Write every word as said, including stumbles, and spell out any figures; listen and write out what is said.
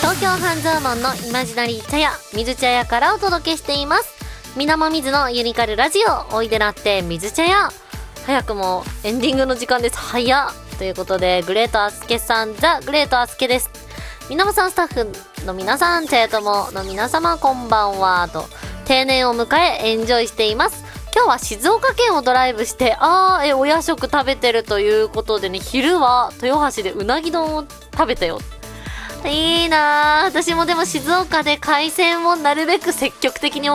東京半蔵門のイマジナリー茶屋水茶屋からお届けしています。みなもみずのユニカルラジオ、おいでなって水茶屋。早くもエンディングの時間です。早っということで、グレートアスケさん、ザ・グレートアスケです。みなもさんスタッフの皆さん、茶屋友の皆様こんばんはと、定年を迎えエンジョイしています。今日は静岡県をドライブして、あーえお夜食食べてるということでね、昼は豊橋でうなぎ丼を食べたよ。いいなぁ。私もでも静岡で海鮮をなるべく積極的に